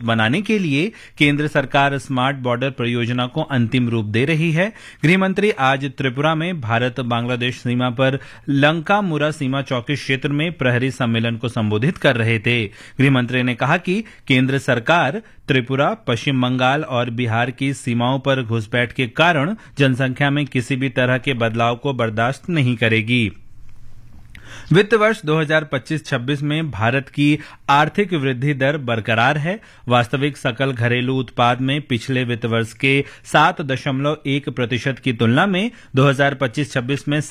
मजबूत बनाने के लिए केंद्र सरकार स्मार्ट बॉर्डर परियोजना को अंतिम रूप दे रही है। गृह मंत्री आज त्रिपुरा में भारत बांग्लादेश सीमा पर लंकामुरा सीमा चौकी क्षेत्र में प्रहरी सम्मेलन को संबोधित कर रहे थे। गृह मंत्री ने कहा कि केंद्र सरकार त्रिपुरा, पश्चिम बंगाल और बिहार की सीमाओं पर घुसपैठ के कारण जनसंख्या में किसी भी तरह के बदलाव को बर्दाश्त नहीं करेगी। वित्त वर्ष 2025-26 में भारत की आर्थिक वृद्धि दर बरकरार है। वास्तविक सकल घरेलू उत्पाद में पिछले वित्त वर्ष के 7.1% की तुलना में 2025-26 में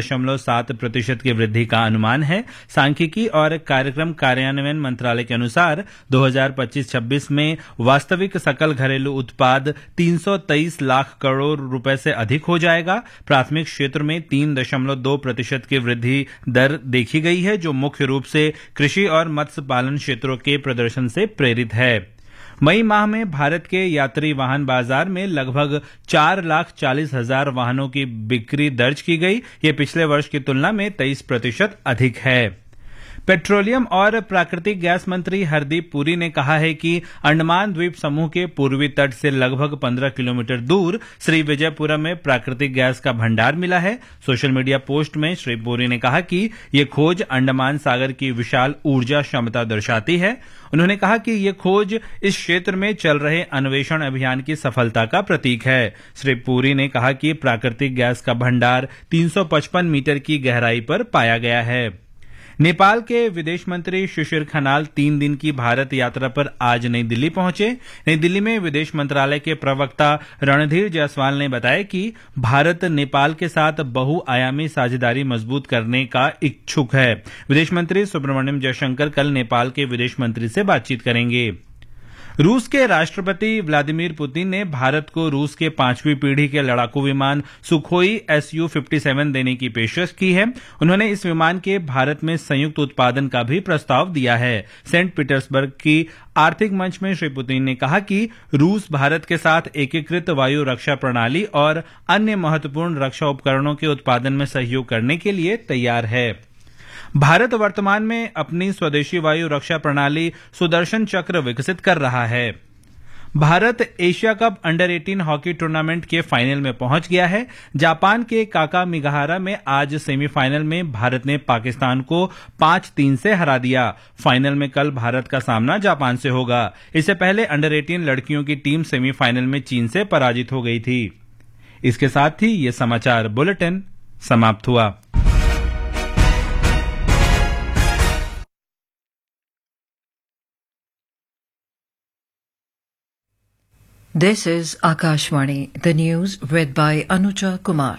7.7% की वृद्धि का अनुमान है। सांख्यिकी और कार्यक्रम कार्यान्वयन मंत्रालय के अनुसार 2025-26 में वास्तविक सकल घरेलू उत्पाद 323 लाख करोड़ रुपए से अधिक हो जाएगा। प्राथमिक क्षेत्र में 3.2% की वृद्धि दर देखी गई है, जो मुख्य रूप से कृषि और मत्स्य पालन क्षेत्रों के प्रदर्शन से प्रेरित है। मई माह में भारत के यात्री वाहन बाजार में लगभग 4,40,000 वाहनों की बिक्री दर्ज की गई। यह पिछले वर्ष की तुलना में 23% अधिक है। पेट्रोलियम और प्राकृतिक गैस मंत्री हरदीप पुरी ने कहा है कि अंडमान द्वीप समूह के पूर्वी तट से लगभग 15 किलोमीटर दूर श्री विजयपुरम में प्राकृतिक गैस का भंडार मिला है। सोशल मीडिया पोस्ट में श्री पुरी ने कहा कि यह खोज अंडमान सागर की विशाल ऊर्जा क्षमता दर्शाती है। उन्होंने कहा कि यह खोज इस क्षेत्र में चल रहे अन्वेषण अभियान की सफलता का प्रतीक है। श्री पुरी ने कहा कि प्राकृतिक गैस का भंडार 355 मीटर की गहराई पर पाया गया है। नेपाल के विदेश मंत्री शिशिर खनाल 3 दिन की भारत यात्रा पर आज नई दिल्ली पहुंचे। नई दिल्ली में विदेश मंत्रालय के प्रवक्ता रणधीर जायसवाल ने बताया कि भारत नेपाल के साथ बहुआयामी साझेदारी मजबूत करने का इच्छुक है। विदेश मंत्री सुब्रमण्यम जयशंकर कल नेपाल के विदेश मंत्री से बातचीत करेंगे। रूस के राष्ट्रपति व्लादिमीर पुतिन ने भारत को रूस के 5वीं पीढ़ी के लड़ाकू विमान सुखोई Su-57 देने की पेशकश की है। उन्होंने इस विमान के भारत में संयुक्त उत्पादन का भी प्रस्ताव दिया है। सेंट पीटर्सबर्ग की आर्थिक मंच में श्री पुतिन ने कहा कि रूस भारत के साथ एकीकृत वायु रक्षा प्रणाली और अन्य महत्वपूर्ण रक्षा उपकरणों के उत्पादन में सहयोग करने के लिए तैयार है। भारत वर्तमान में अपनी स्वदेशी वायु रक्षा प्रणाली सुदर्शन चक्र विकसित कर रहा है। Bharat Asia cup अंडर-18 hockey tournament के फाइनल में पहुंच गया है। जापान के काकामिगाहारा में आज सेमीफाइनल में भारत ने पाकिस्तान को 5-3 से हरा दिया। फाइनल में कल भारत का सामना जापान से होगा। इससे पहले अंडर-18 लड़कियों की टीम सेमीफाइनल में चीन से पराजित हो गई थी। इसके साथ ही ये समाचार बुलेटिन समाप्त हुआ। This is Akashvani, the news read by Anuja Kumar.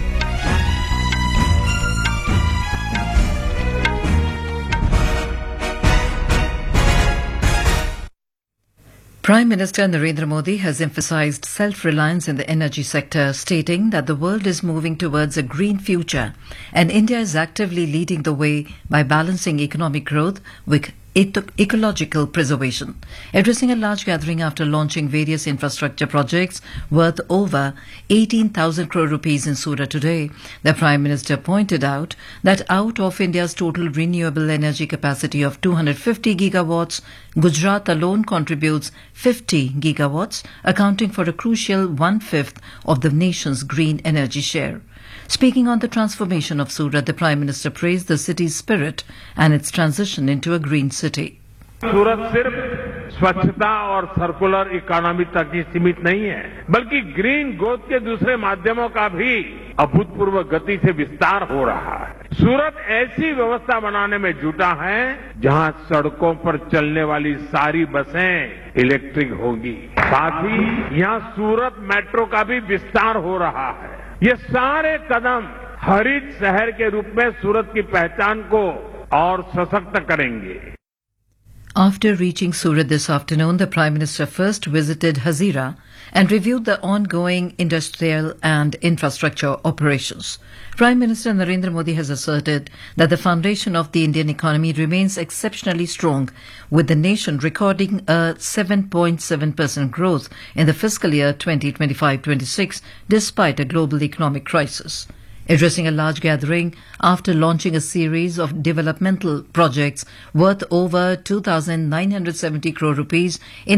Prime Minister Narendra Modi has emphasized self-reliance in the energy sector, stating that the world is moving towards a green future and India is actively leading the way by balancing economic growth with ecological preservation. Addressing a large gathering after launching various infrastructure projects worth over 18,000 crore rupees in Surat today, the Prime Minister pointed out that out of India's total renewable energy capacity of 250 gigawatts, Gujarat alone contributes 50 gigawatts, accounting for a crucial 1/5 of the nation's green energy share. Speaking on the transformation of Surat, the Prime Minister praised the city's spirit and its transition into a green city. सूरत सिर्फ स्वच्छता और circular economy तक ही सीमित नहीं है, बल्कि green growth के दूसरे माध्यमों का भी अभूतपूर्व गति से विस्तार हो रहा है। सूरत ऐसी व्यवस्था बनाने में जुटा है जहां सड़कों पर चलने वाली सारी बसें इलेक्ट्रिक होगी। साथ ही यहां सूरत मेट्रो का भी विस्तार हो रहा है। ये सारे कदम हरित शहर के रूप में सूरत की पहचान को और सशक्त करेंगे। After reaching Surat this afternoon, the Prime Minister first visited Hazira and reviewed the ongoing industrial and infrastructure operations. Prime Minister Narendra Modi has asserted that the foundation of the Indian economy remains exceptionally strong, with the nation recording a 7.7% growth in the fiscal year 2025-26 despite a global economic crisis. Addressing a large gathering after launching a series of developmental projects worth over 2,970 crore rupees in